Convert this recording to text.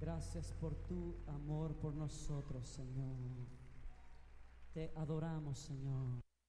Gracias por tu amor por nosotros, Señor. Te adoramos, Señor.